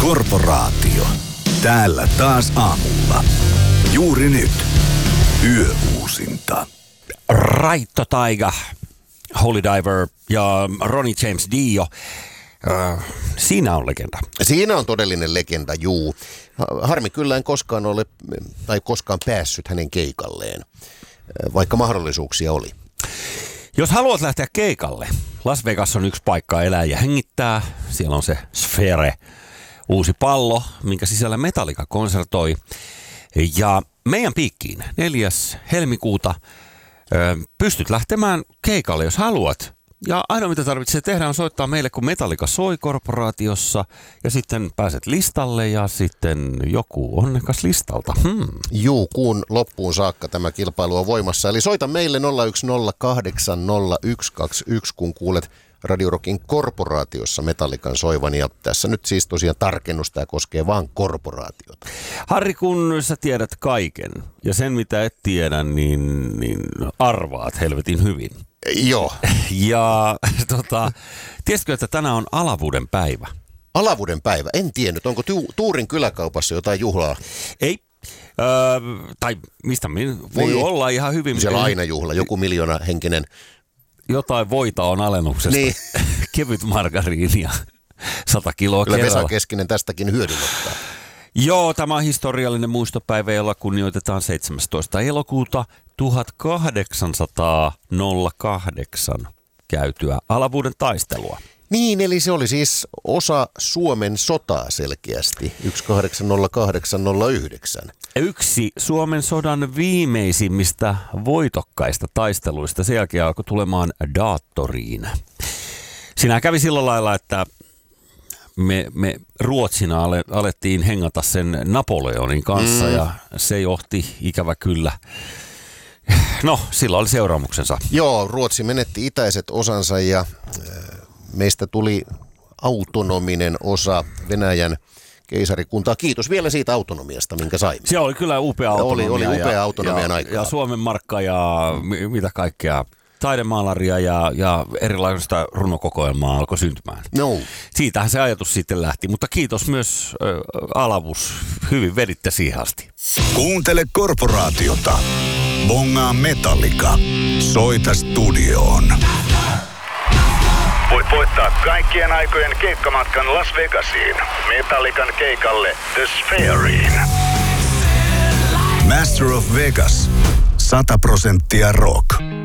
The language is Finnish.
Korporaatio. Täällä taas aamulla. Juuri nyt. Yöuusinta. Raitto Taiga, Holy Diver ja Ronnie James Dio. Siinä on legenda. Siinä on todellinen legenda, juu. Harmi kyllä en koskaan ole, tai koskaan päässyt hänen keikalleen, vaikka mahdollisuuksia oli. Jos haluat lähteä keikalle, Las Vegas on yksi paikka elää ja hengittää. Siellä on se Sphere, uusi pallo, minkä sisällä Metallica konsertoi. Ja meidän piikkiin 4. helmikuuta pystyt lähtemään keikalle, jos haluat. Ja ainoa mitä tarvitsee tehdä on soittaa meille, kun Metallica soi korporaatiossa. Ja sitten pääset listalle ja sitten joku onnekas listalta. Juu, kuun loppuun saakka tämä kilpailu on voimassa. Eli soita meille 010800121, kun kuulet Radio Rockin korporaatiossa Metallican soivan. Ja tässä nyt siis tosiaan tarkennus, tämä koskee vaan korporaatiota. Harri, kun sä tiedät kaiken ja sen mitä et tiedä, niin arvaat helvetin hyvin. Joo. Ja tiesitkö, että tänään on Alavuuden päivä? Alavuuden päivä? En tiennyt. Onko Tuurin kyläkaupassa jotain juhlaa? Ei. Tai mistä voi niin olla ihan hyvin. Siellä on aina juhla, joku 1 henkinen. Jotain voita on alennuksesta. Niin. Kevyt margariinia, 100 kiloa kyllä kerralla. Vesa Keskinen tästäkin hyödynnottaa. Joo, tämä on historiallinen muistopäivä, jolla kunnioitetaan 17. elokuuta 1808 käytyä Alavuuden taistelua. Niin, eli se oli siis osa Suomen sotaa selkeästi, 1808-09. Yksi Suomen sodan viimeisimmistä voitokkaista taisteluista. Sen jälkeen alkoi tulemaan Daattoriin. Siinä kävi sillä lailla, että me Ruotsina alettiin hengata sen Napoleonin kanssa ja se johti ikävä kyllä. No, sillä oli seuraamuksensa. Joo, Ruotsi menetti itäiset osansa ja meistä tuli autonominen osa Venäjän keisarikuntaa. Kiitos vielä siitä autonomiasta, minkä saimme. Se oli kyllä upea autonomia. Oli upea autonomian aikaa. Ja Suomen markka ja mitä kaikkea. Taidemaalaria ja erilaista runokokoelmaa alkoi syntymään. No. Siitähän se ajatus sitten lähti, mutta kiitos myös Alavus. Hyvin veditte siihen asti. Kuuntele korporaatiota. Bongaa Metallica. Soita studioon. Voit voittaa kaikkien aikojen keikkamatkan Las Vegasiin. Metallican keikalle The Sphereen. Master of Vegas. 100% rock.